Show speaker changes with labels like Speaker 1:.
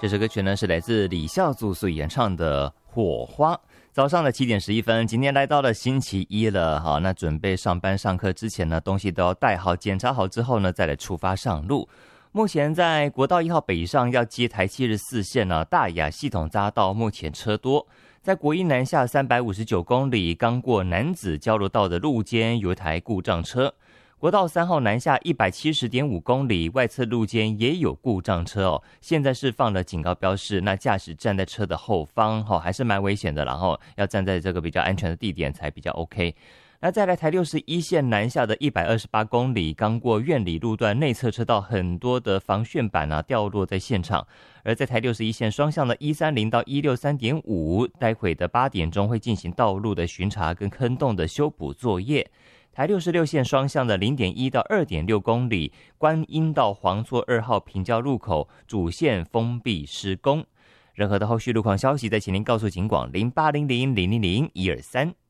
Speaker 1: 这首歌曲呢是来自李孝祖所演唱的《火花》。早上的7点11分，今天来到了星期一了，好，那准备上班上课之前呢，东西都要带好，检查好之后呢，再来出发上路。目前在国道1号北上要接台74线呢，大雅系统匝道目前车多。在国一南下359公里，刚过楠梓交流道的路肩有一台故障车。国道3号南下170.5公里，外侧路肩也有故障车哦。现在是放了警告标示，那驾驶站在车的后方还是蛮危险的，然后要站在这个比较安全的地点才比较 OK。那再来台61线南下的128公里，刚过苑里路段内侧车道很多的防眩板掉落在现场。而在台61线双向的130到163.5，待会的8点钟会进行道路的巡查跟坑洞的修补作业。台66线双向的0.1到2.6公里，观音到黄厝2号平交路口主线封闭施工。任何的后续路况消息，再请您告诉警广0800000123。